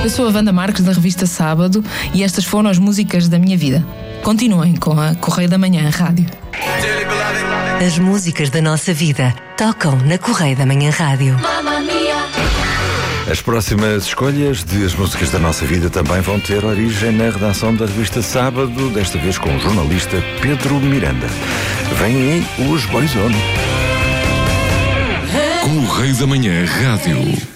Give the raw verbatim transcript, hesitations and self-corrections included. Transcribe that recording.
Eu sou a Wanda Marques da revista Sábado e estas foram as músicas da minha vida. Continuem com a Correio da Manhã Rádio. As músicas da nossa vida tocam na Correio da Manhã Rádio. As próximas escolhas de As Músicas da Nossa Vida também vão ter origem na redação da revista Sábado, desta vez com o jornalista Pedro Miranda. Vêm aí os Boyzone. Correio da Manhã Rádio.